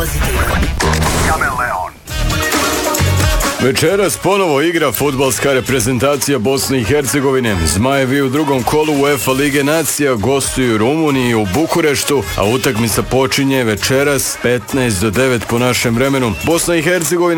Večeras ponovo igra fudbalska reprezentacija Bosne i Hercegovine. Zmajevi u drugom kolu UEFA Lige nacija gostuju Rumuniji u Bukureštu, a utakmica počinje večeras 15 do 9 po našem vremenu. Bosna i Hercegovina